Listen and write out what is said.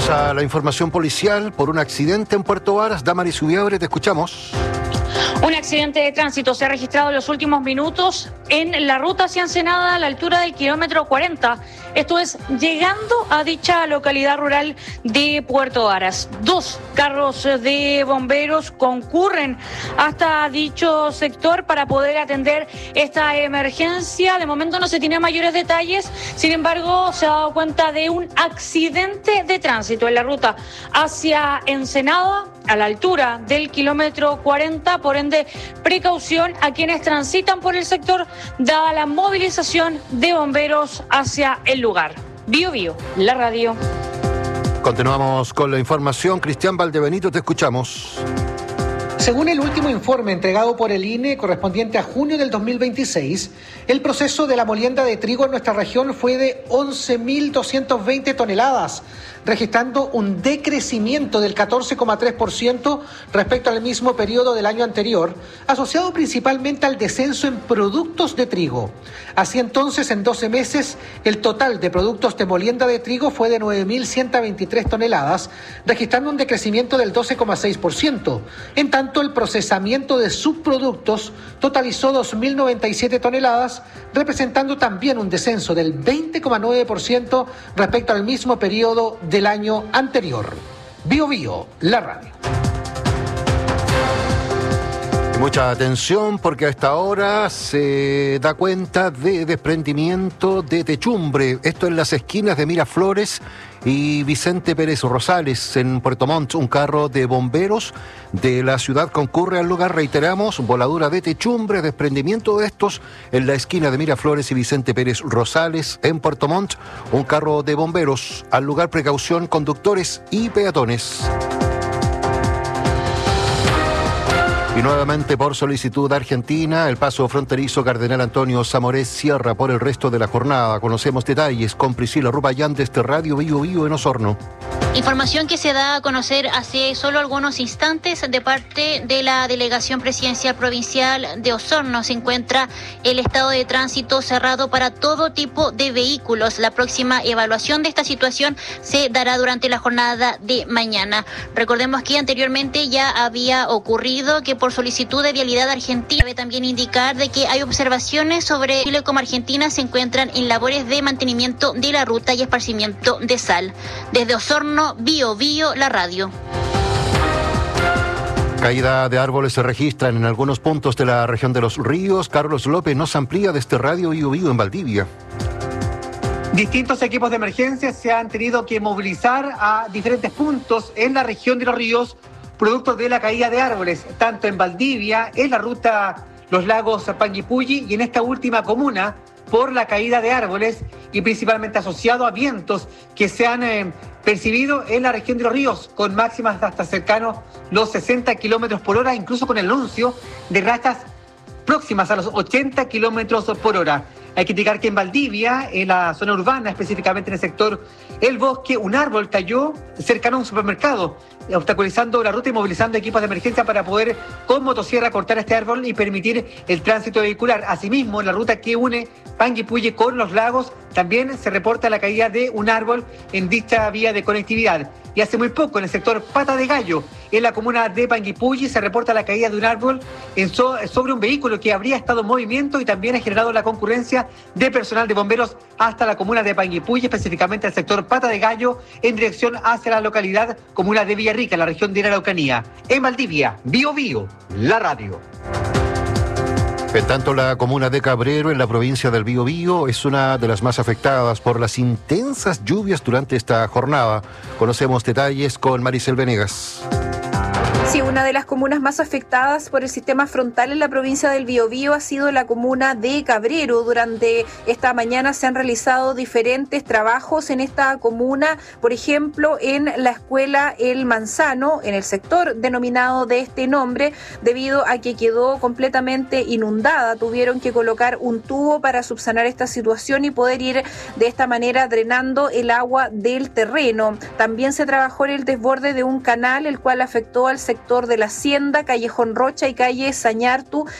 Vamos a la información policial por un accidente en Puerto Varas. Damaris Ubiabre, te escuchamos. Un accidente de tránsito se ha registrado en los últimos minutos en la ruta hacia Ensenada a la altura del kilómetro 40. Esto es llegando a dicha localidad rural de Puerto Varas. 2 carros de bomberos concurren hasta dicho sector para poder atender esta emergencia. De momento no se tienen mayores detalles, sin embargo se ha dado cuenta de un accidente de tránsito en la ruta hacia Ensenada a la altura del kilómetro 40, por ende precaución a quienes transitan por el sector dada la movilización de bomberos hacia el lugar. Bio Bio, la radio. Continuamos con la información. Cristian Valdebenito, te escuchamos. Según el último informe entregado por el INE correspondiente a junio del 2026, el proceso de la molienda de trigo en nuestra región fue de 11.220 toneladas, registrando un decrecimiento del 14,3% respecto al mismo periodo del año anterior, asociado principalmente al descenso en productos de trigo. Así entonces, en 12 meses, el total de productos de molienda de trigo fue de 9.123 toneladas, registrando un decrecimiento del 12,6%. En tanto, el procesamiento de subproductos totalizó 2.097 toneladas, representando también un descenso del 20,9% respecto al mismo periodo del año anterior. Bio Bio, la radio. Mucha atención porque a esta hora se da cuenta de desprendimiento de techumbre. Esto en las esquinas de Miraflores y Vicente Pérez Rosales en Puerto Montt. Un carro de bomberos de la ciudad concurre al lugar. Reiteramos, voladura de techumbre, desprendimiento de estos en la esquina de Miraflores y Vicente Pérez Rosales en Puerto Montt. Un carro de bomberos al lugar. Precaución, conductores y peatones. Y nuevamente por solicitud argentina, el paso fronterizo Cardenal Antonio Zamorés cierra por el resto de la jornada. Conocemos detalles con Priscila Rupayán desde Radio Bio Bio en Osorno. Información que se da a conocer hace solo algunos instantes de parte de la Delegación Presidencial Provincial de Osorno. Se encuentra el estado de tránsito cerrado para todo tipo de vehículos. La próxima evaluación de esta situación se dará durante la jornada de mañana. Recordemos que anteriormente ya había ocurrido que por solicitud de Vialidad Argentina debe también indicar de que hay observaciones sobre Chile como Argentina se encuentran en labores de mantenimiento de la ruta y esparcimiento de sal. Desde Osorno, Bio Bio, la radio. Caída de árboles se registran en algunos puntos de la región de Los Ríos. Carlos López nos amplía desde Radio Bio Bio en Valdivia. Distintos equipos de emergencia se han tenido que movilizar a diferentes puntos en la región de Los Ríos, producto de la caída de árboles, tanto en Valdivia, en la ruta Los Lagos Panguipulli y en esta última comuna, por la caída de árboles y principalmente asociado a vientos que se han percibido en la región de Los Ríos, con máximas hasta cercanos los 60 kilómetros por hora, incluso con el anuncio de rachas próximas a los 80 kilómetros por hora. Hay que indicar que en Valdivia, en la zona urbana, específicamente en el sector El Bosque, un árbol cayó cercano a un supermercado, obstaculizando la ruta y movilizando equipos de emergencia para poder con motosierra cortar este árbol y permitir el tránsito vehicular. Asimismo, en la ruta que une Panguipulli con Los Lagos, también se reporta la caída de un árbol en dicha vía de conectividad. Y hace muy poco, en el sector Pata de Gallo, en la comuna de Panguipulli, se reporta la caída de un árbol sobre un vehículo que habría estado en movimiento y también ha generado la concurrencia de personal de bomberos hasta la comuna de Panguipulli, específicamente el sector Pata de Gallo, en dirección hacia la localidad comuna de Villarrica, en la región de la Araucanía. En Valdivia, Bio Bio, la radio. En tanto, la comuna de Cabrero, en la provincia del Biobío, es una de las más afectadas por las intensas lluvias durante esta jornada. Conocemos detalles con Maricel Venegas. Sí, una de las comunas más afectadas por el sistema frontal en la provincia del Biobío ha sido la comuna de Cabrero. Durante esta mañana se han realizado diferentes trabajos en esta comuna, por ejemplo, en la escuela El Manzano, en el sector denominado de este nombre, debido a que quedó completamente inundada. Tuvieron que colocar un tubo para subsanar esta situación y poder ir de esta manera drenando el agua del terreno. También se trabajó en el desborde de un canal, el cual afectó al sector de la Hacienda, Callejón Rocha y calle Sañartu,